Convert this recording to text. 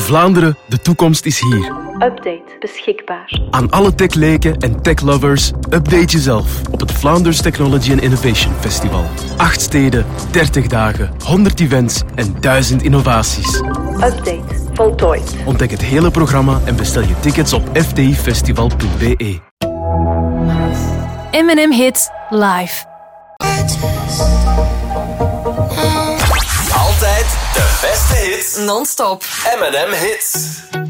Vlaanderen, de toekomst is hier. Update beschikbaar. Aan alle techleken en techlovers, update jezelf op het Vlaanders Technology and Innovation Festival. 8 steden, 30 dagen, 100 events en 1000 innovaties. Update voltooid. Ontdek het hele programma en bestel je tickets op ftifestival.be. M&M Hits live. Altijd de beste hits. Non-stop. M&M Hits.